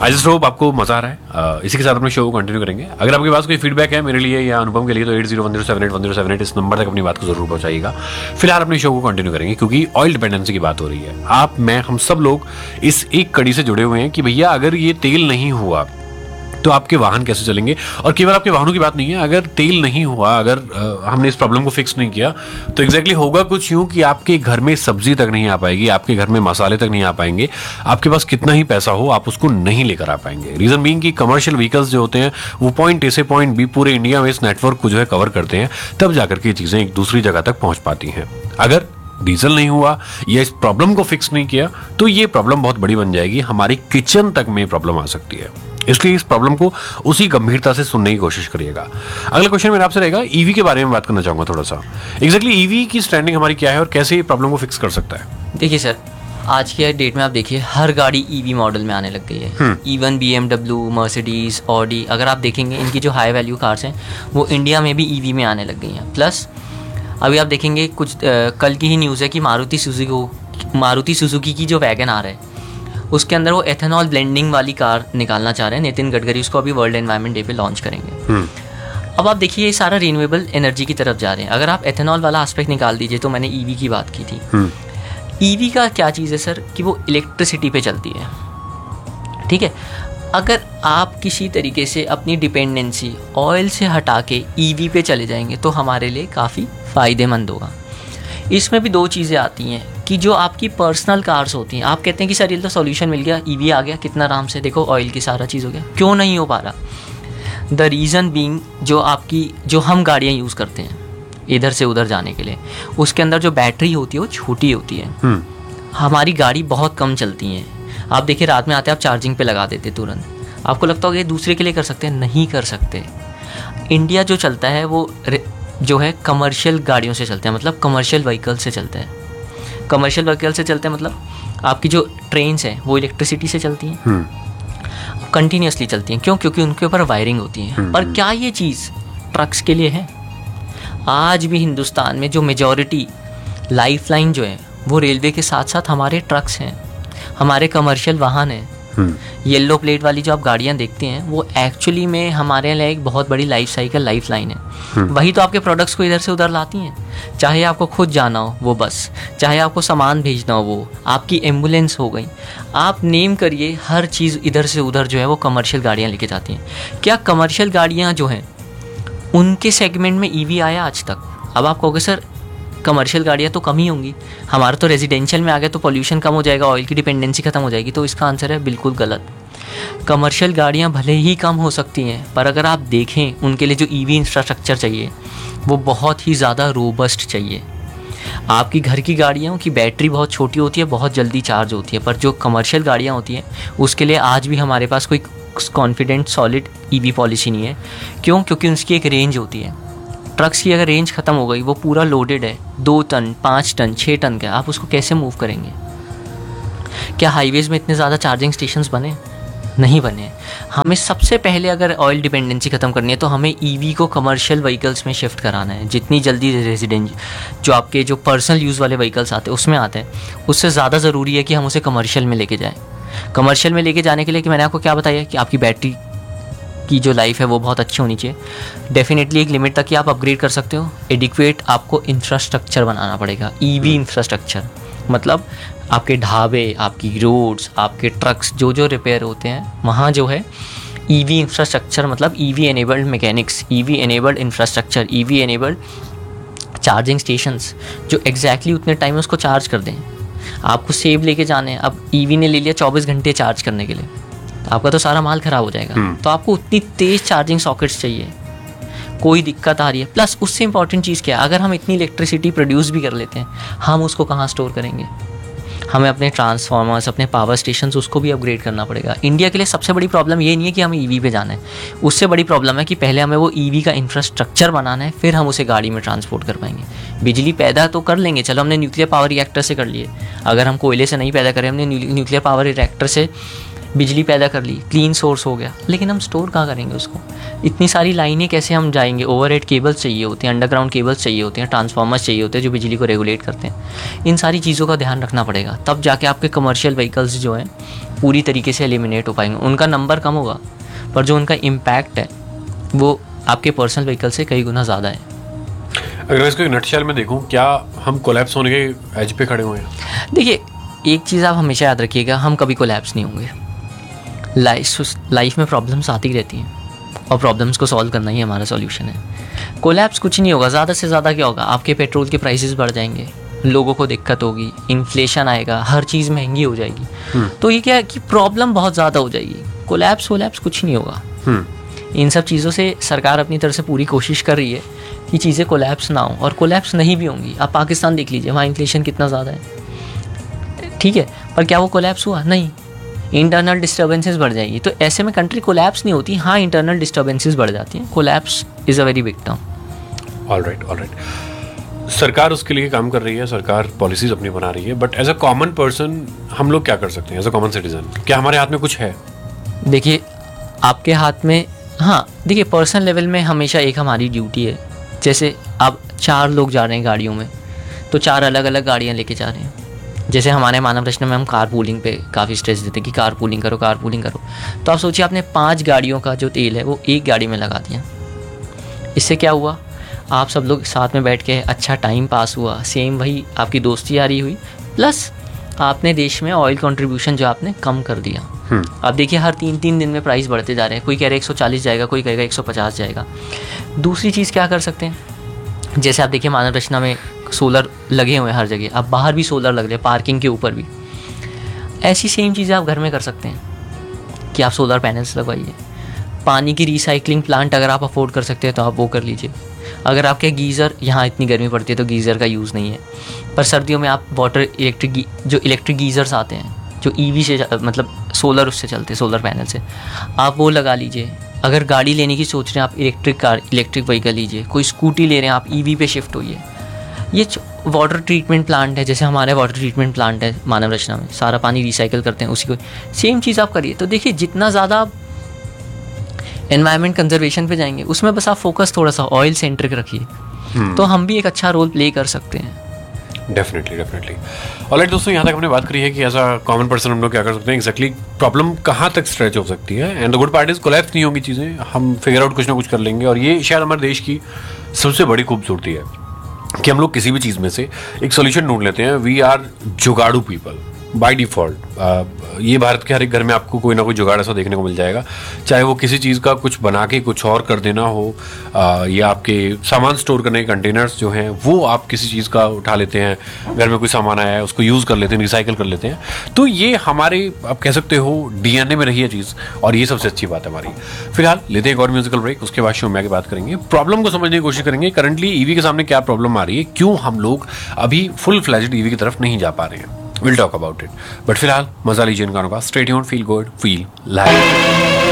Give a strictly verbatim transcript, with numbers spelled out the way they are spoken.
I just hope आपको मजा आ रहा है। uh, इसी के साथ अपने शो को कंटिन्यू करेंगे। अगर आपके पास कोई फीडबैक है मेरे लिए या अनुपम के लिए तो eight zero one zero seven eight one zero seven eight इस नंबर तक अपनी बात को जरूर पहुंचाइएगा। फिलहाल अपने शो को कंटिन्यू करेंगे क्योंकि ऑयल डिपेंडेंसी की बात हो रही है। आप, मैं, हम सब लोग इस एक कड़ी से जुड़े हुए हैं कि भैया अगर ये तेल नहीं हुआ तो आपके वाहन कैसे चलेंगे। और केवल आपके वाहनों की बात नहीं है, अगर तेल नहीं हुआ, अगर आ, हमने इस प्रॉब्लम को फिक्स नहीं किया तो एग्जैक्टली होगा कुछ यूं कि आपके घर में सब्जी तक नहीं आ पाएगी, आपके घर में मसाले तक नहीं आ पाएंगे, आपके पास कितना ही पैसा हो आप उसको नहीं लेकर आ पाएंगे। रीजन बीइंग कि कमर्शियल व्हीकल्स जो होते हैं वो पॉइंट ए से पॉइंट बी पूरे इंडिया में इस नेटवर्क को जो है कवर करते हैं, तब जाकर के चीजें एक दूसरी जगह तक पहुंच पाती हैं। अगर डीजल नहीं हुआ या इस प्रॉब्लम को फिक्स नहीं किया तो ये प्रॉब्लम बहुत बड़ी बन जाएगी, हमारी किचन तक में प्रॉब्लम आ सकती है। इसलिए इस प्रॉब्लम को उसी गंभीरता से सुनने की कोशिश करिएगा। अगला क्वेश्चन मेरा आपसे रहेगा, ईवी के बारे में बात करना चाहूंगा थोड़ा सा। एग्जैक्टली ईवी की स्टैंडिंग हमारी क्या है और कैसे ये प्रॉब्लम को फिक्स कर सकता है। देखिए सर, आज के डेट में आप देखिए हर गाड़ी ईवी मॉडल में आने लग गई है। Even be M W, Mercedes, Audi, अगर आप देखेंगे इनकी जो हाई वैल्यू कार्स हैं वो इंडिया में भी ईवी में आने लग गई हैं। प्लस अभी आप देखेंगे कुछ आ, कल की ही न्यूज़ है कि मारुति सुजुकी मारुति सुजुकी की जो वैगन आर है उसके अंदर वो एथेनॉल ब्लेंडिंग वाली कार निकालना चाह रहे हैं। नितिन गडकरी उसको अभी वर्ल्ड एनवायरनमेंट डे पे लॉन्च करेंगे। अब आप देखिए ये सारा रिन्यूएबल एनर्जी की तरफ जा रहे हैं। अगर आप एथेनॉल वाला एस्पेक्ट निकाल दीजिए तो मैंने ईवी की बात की थी। ईवी का क्या चीज़ है सर कि वो इलेक्ट्रिसिटी पे चलती है, ठीक है। अगर आप किसी तरीके से अपनी डिपेंडेंसी ऑयल से हटा के ईवी पे चले जाएंगे तो हमारे लिए काफ़ी फ़ायदेमंद होगा। इसमें भी दो चीज़ें आती हैं कि जो आपकी पर्सनल कार्स होती हैं, आप कहते हैं कि सर ये तो सॉल्यूशन मिल गया, ईवी आ गया, कितना आराम से, देखो ऑयल की सारा चीज़ हो गया। क्यों नहीं हो पा रहा? द रीज़न बीइंग जो आपकी जो हम गाड़ियाँ यूज़ करते हैं इधर से उधर जाने के लिए, उसके अंदर जो बैटरी होती है वो छोटी होती है। हमारी गाड़ी बहुत कम चलती हैं। आप देखिए रात में आते आप चार्जिंग पे लगा देते तुरंत, आपको लगता होगा ये दूसरे के लिए कर सकते हैं, नहीं कर सकते। इंडिया जो चलता है वो जो है कमर्शियल गाड़ियों से चलते हैं, मतलब कमर्शियल व्हीकल से चलते हैं। कमर्शियल व्हीकल से चलते हैं मतलब आपकी जो ट्रेन्स हैं वो इलेक्ट्रिसिटी से चलती हैं, कंटिन्यूसली चलती हैं। क्यों? क्योंकि उनके ऊपर वायरिंग होती है। पर क्या ये चीज़ ट्रक्स के लिए है? आज भी हिंदुस्तान में जो मेजॉरिटी लाइफलाइन जो है वो रेलवे के साथ साथ हमारे ट्रक्स हैं, हमारे कमर्शियल वाहन हैं। येलो प्लेट वाली जो आप गाड़ियाँ देखते हैं वो एक्चुअली में हमारे लिए एक बहुत बड़ी लाइफ साइकिल लाइफ लाइन है। वही तो आपके प्रोडक्ट्स को इधर से उधर लाती हैं। चाहे आपको खुद जाना हो वो बस, चाहे आपको सामान भेजना हो वो, आपकी एम्बुलेंस हो गई, आप नेम करिए, हर चीज़ इधर से उधर जो है वो कमर्शियल गाड़ियाँ लेके जाती हैं। क्या कमर्शियल गाड़ियाँ जो हैं उनके सेगमेंट में ईवी आया आज तक? अब आप कहोगे सर कमर्शियल गाड़ियाँ तो कम ही होंगी, हमारा तो रेजिडेंशियल में आ गया तो पॉल्यूशन कम हो जाएगा, ऑयल की डिपेंडेंसी खत्म हो जाएगी। तो इसका आंसर है बिल्कुल गलत। कमर्शियल गाड़ियाँ भले ही कम हो सकती हैं पर अगर आप देखें उनके लिए जो ईवी इंफ्रास्ट्रक्चर चाहिए वो बहुत ही ज़्यादा रोबस्ट चाहिए। आपकी घर की गाड़ियों की बैटरी बहुत छोटी होती है, बहुत जल्दी चार्ज होती है, पर जो कमर्शियल गाड़ियाँ होती हैं उसके लिए आज भी हमारे पास कोई कॉन्फिडेंट सॉलिड ईवी पॉलिसी नहीं है। क्यों? क्योंकि उसकी एक रेंज होती है। ट्रक्स की अगर रेंज ख़त्म हो गई, वो पूरा लोडेड है, दो टन पाँच टन छः टन का, आप उसको कैसे मूव करेंगे? क्या हाईवेज़ में इतने ज़्यादा चार्जिंग स्टेशंस बने? नहीं बने। हमें सबसे पहले अगर ऑयल डिपेंडेंसी ख़त्म करनी है तो हमें ईवी को कमर्शियल व्हीकल्स में शिफ्ट कराना है। जितनी जल्दी रेजिडेंट जो आपके जो पर्सनल यूज़ वाले व्हीकल्स आते हैं उसमें आते हैं, उससे ज़्यादा ज़रूरी है कि हम उसे कमर्शियल में लेके जाएँ। कमर्शियल में लेके जाने के लिए कि मैंने आपको क्या बताया कि आपकी बैटरी की जो लाइफ है वो बहुत अच्छी होनी चाहिए। डेफिनेटली एक लिमिट तक ही आप अपग्रेड कर सकते हो। एडिक्वेट आपको इंफ्रास्ट्रक्चर बनाना पड़ेगा, ईवी इंफ्रास्ट्रक्चर, मतलब आपके ढाबे, आपकी रोड्स, आपके ट्रक्स जो जो रिपेयर होते हैं वहाँ जो है ईवी इंफ्रास्ट्रक्चर, मतलब EV enabled mechanics, EV enabled infrastructure, EV enabled charging stations जो एग्जैक्टली उतने टाइम में उसको चार्ज कर दें। आपको सेब लेके जाने हैं, अब ईवी ने ले लिया चौबीस घंटे चार्ज करने के लिए, तो आपका तो सारा माल ख़राब हो जाएगा। तो आपको उतनी तेज़ चार्जिंग सॉकेट्स चाहिए, कोई दिक्कत आ रही है। प्लस उससे इंपॉर्टेंट चीज़ क्या है, अगर हम इतनी इलेक्ट्रिसिटी प्रोड्यूस भी कर लेते हैं, हम उसको कहाँ स्टोर करेंगे? हमें अपने ट्रांसफार्मर्स, अपने पावर स्टेशंस, उसको भी अपग्रेड करना पड़ेगा। इंडिया के लिए सबसे बड़ी प्रॉब्लम ये नहीं है कि हमें ईवी पे जाना है, उससे बड़ी प्रॉब्लम है कि पहले हमें वो ईवी का इंफ्रास्ट्रक्चर बनाना है, फिर हम उसे गाड़ी में ट्रांसपोर्ट कर पाएंगे। बिजली पैदा तो कर लेंगे, चलो हमने न्यूक्लियर पावर रिएक्टर से कर लिए, अगर हम कोयले से नहीं पैदा करें, हमने न्यूक्लियर पावर रिएक्टर से बिजली पैदा कर ली, क्लीन सोर्स हो गया, लेकिन हम स्टोर कहाँ करेंगे उसको? इतनी सारी लाइनें कैसे हम जाएंगे? ओवरहेड केबल्स चाहिए होते हैं, अंडरग्राउंड केबल्स चाहिए होते हैं, ट्रांसफार्मर्स चाहिए होते हैं जो बिजली को रेगुलेट करते हैं। इन सारी चीज़ों का ध्यान रखना पड़ेगा, तब जाके आपके कमर्शियल व्हीकल्स जो हैं पूरी तरीके से एलिमिनेट हो पाएंगे। उनका नंबर कम होगा पर जो उनका इम्पैक्ट है वो आपके पर्सनल व्हीकल से कई गुना ज़्यादा है। अगर मैं इसको नटशेल में देखूं, क्या हम कोलैप्स होने के एज पे खड़े हुए हैं? देखिए, एक चीज़ आप हमेशा याद रखिएगा, हम कभी कोलैप्स नहीं होंगे। लाइफ लाइफ में प्रॉब्लम्स आती रहती हैं और प्रॉब्लम्स को सॉल्व करना ही हमारा सॉल्यूशन है। कोलैप्स कुछ नहीं होगा, ज़्यादा से ज़्यादा क्या होगा, आपके पेट्रोल के प्राइसेस बढ़ जाएंगे, लोगों को दिक्कत होगी, इन्फ्लेशन आएगा, हर चीज़ महंगी हो जाएगी। तो ये क्या है कि प्रॉब्लम बहुत ज़्यादा हो जाएगी। कोलैप्स वोलैप्स कुछ नहीं होगा। इन सब चीज़ों से सरकार अपनी तरफ से पूरी कोशिश कर रही है कि चीज़ें कोलैप्स ना हो, और कोलैप्स नहीं भी होंगी। आप पाकिस्तान देख लीजिए, वहाँ इन्फ्लेशन कितना ज़्यादा है, ठीक है, पर क्या वो कोलैप्स हुआ? नहीं, इंटरनल डिस्टर्बेंसेस बढ़ जाएगी। तो ऐसे में कंट्री कोलैप्स नहीं होती, हाँ इंटरनल डिस्टर्बेंसेस बढ़ जाती हैं। Collapse is a very big term. All right all right सरकार उसके लिए काम कर रही है, सरकार पॉलिसीज अपनी बना रही है, but as a common person हम लोग क्या कर सकते हैं? एज अ कॉमन सिटीजन क्या हमारे हाथ में कुछ है? देखिए, आपके हाथ में, हाँ देखिए, पर्सनल लेवल में हमेशा एक हमारी ड्यूटी है। जैसे आप चार लोग जा रहे हैं गाड़ियों में, तो चार अलग अलग गाड़ियाँ लेके जा रहे हैं। जैसे हमारे मानव रचना में हम कार पूलिंग पे काफ़ी स्ट्रेस देते हैं कि कार पूलिंग करो, कार पूलिंग करो। तो आप सोचिए, आपने पांच गाड़ियों का जो तेल है वो एक गाड़ी में लगा दिया। इससे क्या हुआ, आप सब लोग साथ में बैठ के अच्छा टाइम पास हुआ, सेम वही आपकी दोस्ती यारी हुई, प्लस आपने देश में ऑयल कंट्रीब्यूशन जो आपने कम कर दिया। आप देखिए, हर तीन तीन दिन में प्राइस बढ़ते जा रहे हैं। कोई कह रहा है एक सौ चालीस जाएगा, कोई कहेगा एक सौ पचास जाएगा। दूसरी चीज़ क्या कर सकते हैं, जैसे आप देखिए मानव रचना में सोलर लगे हुए हैं हर जगह, अब बाहर भी सोलर लग रहे हैं, पार्किंग के ऊपर भी। ऐसी सेम चीज़ें आप घर में कर सकते हैं कि आप सोलर पैनल्स लगवाइए। पानी की रिसाइकलिंग प्लांट अगर आप अफोर्ड कर सकते हैं तो आप वो कर लीजिए। अगर आपके गीज़र, यहाँ इतनी गर्मी पड़ती है तो गीज़र का यूज़ नहीं है, पर सर्दियों में आप वाटर इलेक्ट्रिक जो इलेक्ट्रिक गीज़र्स आते हैं जो ईवी से मतलब सोलर उससे चलते हैं, सोलर पैनल से, आप वो लगा लीजिए। अगर गाड़ी लेने की सोच रहे हैं आप इलेक्ट्रिक कार, इलेक्ट्रिक व्हीकल लीजिए। कोई स्कूटी ले रहे हैं आप, ईवी पे शिफ्ट होइए। ये वाटर ट्रीटमेंट प्लांट है, जैसे हमारे वाटर ट्रीटमेंट प्लांट है मानव रचना में, सारा पानी रिसाइकिल करते हैं, उसी को सेम चीज़ आप करिए। तो देखिए, जितना ज़्यादा आप एनवायरनमेंट कंजर्वेशन पे जाएंगे, उसमें बस आप फोकस थोड़ा सा ऑयल सेंट्रिक रखिए, तो हम भी एक अच्छा रोल प्ले कर सकते हैं। डेफिनेटली डेफिनेटली ऑलराइट दोस्तों, यहाँ तक हमने बात करी है कि एज अ कॉमन पर्सन हम लोग क्या कर सकते हैं, एक्जैक्टली प्रॉब्लम कहाँ तक स्ट्रेच हो सकती है। And the good part is collapse नहीं होंगी चीज़ें, हम फिगर आउट कुछ ना कुछ कर लेंगे। और ये शायद हमारे देश की सबसे बड़ी खूबसूरती है कि हम लोग किसी भी चीज़ में से एक सोल्यूशन ढूंढ लेते हैं। We are जुगाड़ू people by default. ये भारत के हर एक घर में आपको कोई ना कोई जुगाड़ ऐसा देखने को मिल जाएगा, चाहे वो किसी चीज़ का कुछ बना के कुछ और कर देना हो, आ, या आपके सामान स्टोर करने के कंटेनर्स जो हैं वो आप किसी चीज़ का उठा लेते हैं, घर में कोई सामान आया है उसको यूज़ कर लेते हैं, रिसाइकिल कर लेते हैं। तो ये हमारे, आप कह सकते हो, डीएनए में रही है चीज़, और ये सबसे अच्छी बात है हमारी। फिलहाल लेते हैं एक और म्यूजिकल ब्रेक, उसके बाद शो में आगे बात करेंगे, प्रॉब्लम को समझने की कोशिश करेंगे। करंटली ईवी के सामने क्या प्रॉब्लम आ रही है, क्यों हम लोग अभी फुल फ्लैज्ड ईवी की तरफ नहीं जा पा रहे हैं। We'll talk about it. But फिलहाल मजा लीजिए इन गानों का। Stay tuned, feel good, feel live.